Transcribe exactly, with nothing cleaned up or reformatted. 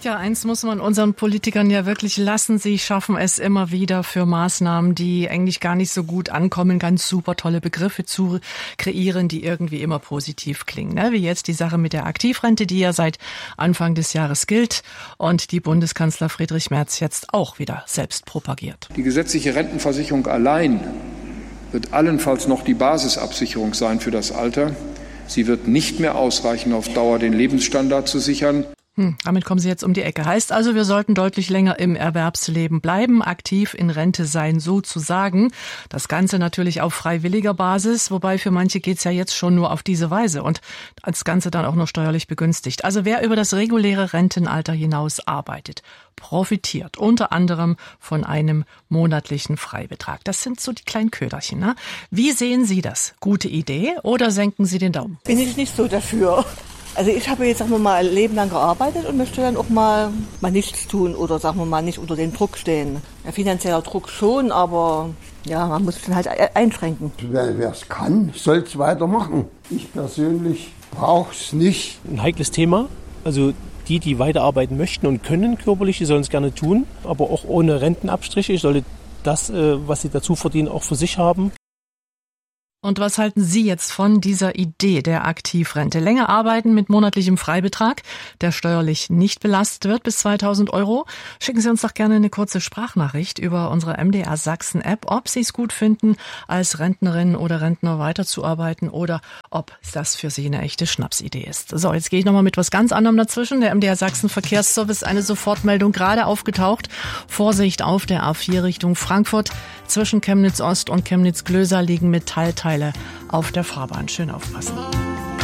Ja, eins muss man unseren Politikern ja wirklich lassen. Sie schaffen es immer wieder für Maßnahmen, die eigentlich gar nicht so gut ankommen, ganz super tolle Begriffe zu kreieren, die irgendwie immer positiv klingen. Ne? Wie jetzt die Sache mit der Aktivrente, die ja seit Anfang des Jahres gilt und die Bundeskanzler Friedrich Merz jetzt auch wieder selbst propagiert. Die gesetzliche Rentenversicherung allein wird allenfalls noch die Basisabsicherung sein für das Alter. Sie wird nicht mehr ausreichen, auf Dauer den Lebensstandard zu sichern. Hm, damit kommen Sie jetzt um die Ecke. Heißt also, wir sollten deutlich länger im Erwerbsleben bleiben, aktiv in Rente sein, sozusagen. Das Ganze natürlich auf freiwilliger Basis, wobei für manche geht's ja jetzt schon nur auf diese Weise und das Ganze dann auch noch steuerlich begünstigt. Also wer über das reguläre Rentenalter hinaus arbeitet, profitiert unter anderem von einem monatlichen Freibetrag. Das sind so die kleinen Köderchen. Ne? Wie sehen Sie das? Gute Idee oder senken Sie den Daumen? Bin ich nicht so dafür. Also ich habe jetzt, sagen wir mal, ein Leben lang gearbeitet und möchte dann auch mal, mal nichts tun oder, sagen wir mal, nicht unter den Druck stehen. Ja, finanzieller Druck schon, aber ja, man muss es dann halt einschränken. Wer es kann, soll es weitermachen. Ich persönlich brauche es nicht. Ein heikles Thema. Also die, die weiterarbeiten möchten und können körperlich, die sollen es gerne tun, aber auch ohne Rentenabstriche. Ich sollte das, was sie dazu verdienen, auch für sich haben. Und was halten Sie jetzt von dieser Idee der Aktivrente? Länger arbeiten mit monatlichem Freibetrag, der steuerlich nicht belastet wird bis zweitausend Euro? Schicken Sie uns doch gerne eine kurze Sprachnachricht über unsere M D R Sachsen App, ob Sie es gut finden, als Rentnerin oder Rentner weiterzuarbeiten oder ob das für Sie eine echte Schnapsidee ist. So, jetzt gehe ich nochmal mit was ganz anderem dazwischen. Der M D R Sachsen Verkehrsservice, eine Sofortmeldung gerade aufgetaucht. Vorsicht auf der A vier Richtung Frankfurt. Zwischen Chemnitz Ost und Chemnitz Glöser liegen Metallteile auf der Fahrbahn. Schön aufpassen.